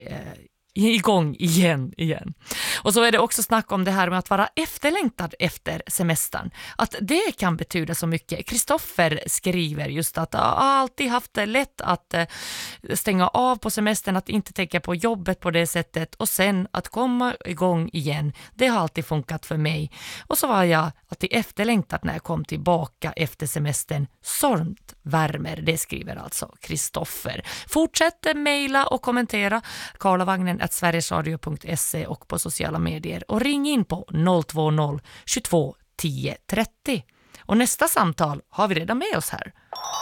igång igen. Och så är det också snack om det här med att vara efterlängtad efter semestern. Att det kan betyda så mycket. Kristoffer skriver just att jag har alltid haft det lätt att stänga av på semestern, att inte tänka på jobbet på det sättet och sen att komma igång igen. Det har alltid funkat för mig. Och så var jag alltid efterlängtad när jag kom tillbaka efter semestern. Sånt värmer, det skriver alltså Kristoffer. Fortsätt mejla och kommentera karlavagnen@sverigesradio.se och på sociala medier och ring in på 020 22 10 30. Och nästa samtal har vi redan med oss här.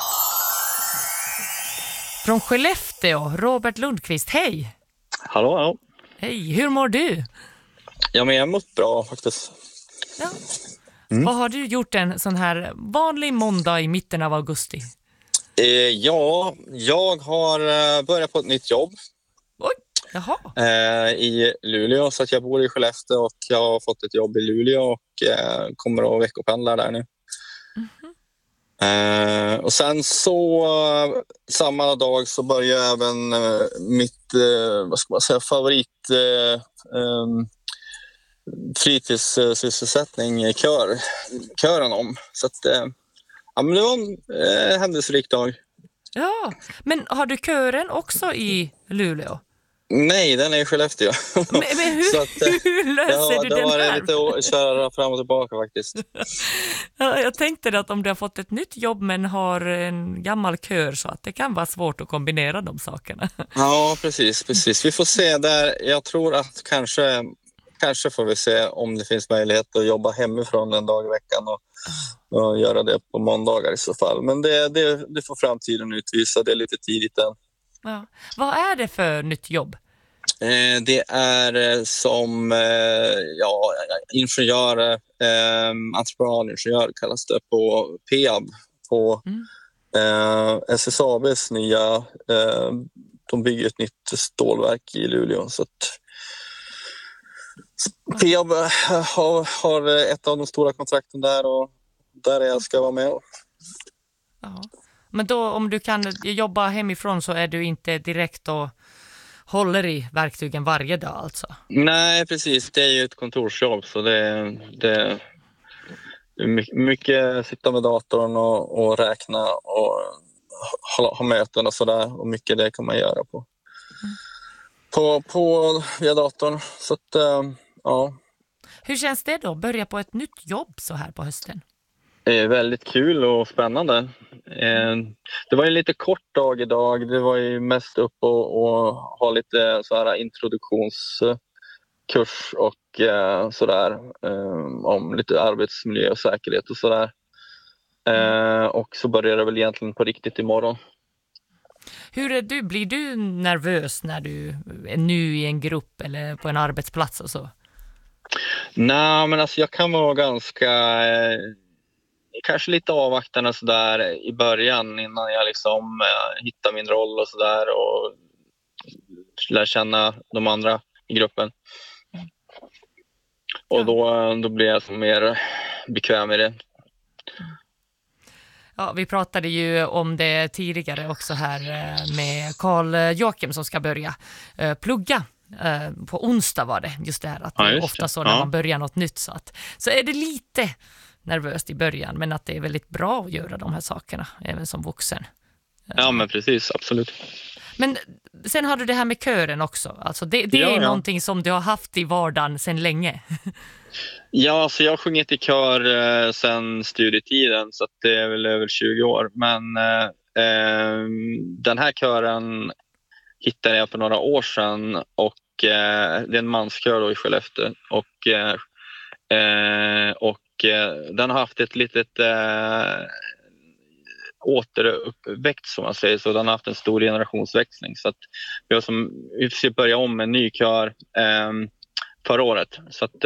Från Skellefteå, Robert Lundqvist, hej! Hallå, hallå. Hej, hur mår du? Ja, men jag har mått bra faktiskt. Ja. Vad har du gjort en sån här vanlig måndag i mitten av augusti? Ja, jag har börjat på ett nytt jobb. Oj, jaha. I Luleå, så att jag bor i Skellefteå och jag har fått ett jobb i Luleå och kommer att veckopendla där nu. Och sen så samma dag så börjar även mitt favorit fritidssysselsättning kören om. Så att ja, men det var en händelserik dag. Ja, men har du kören också i Luleå? Nej, den är i Skellefteå. Men hur, så att, hur löser du det den var här? lite att köra fram och tillbaka faktiskt. Ja, jag tänkte att om du har fått ett nytt jobb men har en gammal kör så att det kan vara svårt att kombinera de sakerna. Ja, precis. Vi får se där. Jag tror att kanske får vi se om det finns möjlighet att jobba hemifrån en dag i veckan och göra det på måndagar i så fall. Men det får framtiden utvisa. Det är lite tidigt än. Ja. Vad är det för nytt jobb? Det är som ingenjör, entreprenadingenjör kallas det på Peab på SSABs nya, de bygger ett nytt stålverk i Luleå, så att Peab har ett av de stora kontrakten där och där jag ska vara med. Ja. Men då om du kan jobba hemifrån så är du inte direkt och håller i verktygen varje dag alltså? Nej, precis. Det är ju ett kontorsjobb så det är mycket sitta med datorn och räkna och ha möten och sådär. Och mycket det kan man göra på via datorn. Så att, ja. Hur känns det då? Börja på ett nytt jobb så här på hösten? Det är väldigt kul och spännande. Det var en lite kort dag idag. Det var ju mest upp och ha lite så här introduktionskurs och sådär om lite arbetsmiljö och säkerhet och sådär. Och så börjar det väl egentligen på riktigt imorgon. Hur är du? Blir du nervös när du är ny i en grupp eller på en arbetsplats och så? Nej, men alltså jag kan vara ganska kanske lite avvaktande sådär i början innan jag liksom hittar min roll och sådär och lär känna de andra i gruppen. Och då blir jag mer bekväm i det. Ja, vi pratade ju om det tidigare också här med Carl Joakim som ska börja plugga. På onsdag var det just det här att det är ofta så när man börjar något nytt så är det lite nervöst i början men att det är väldigt bra att göra de här sakerna även som vuxen. Ja, men precis, absolut. Men sen har du det här med kören också. Alltså det är någonting som du har haft i vardagen sedan länge. Ja, så jag har sjungit i kör sedan studietiden så att det är väl över 20 år. Men den här kören hittade jag för några år sedan och det är en manskör då i Skellefteå och den har haft ett litet återuppväxt som man säger, så den har haft en stor generationsväxling så att vi försöker börja om med en ny kör förra året så att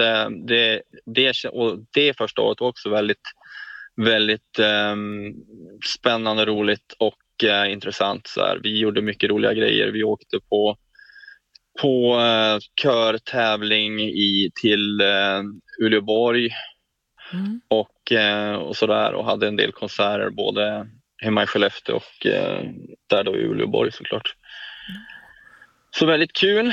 det första året var också väldigt väldigt spännande, roligt och intressant så här. Vi gjorde mycket roliga grejer. Vi åkte på körtävling till Uleåborg och sådär och hade en del konserter både hemma i Skellefteå och där då i Uleåborg såklart. Så väldigt kul.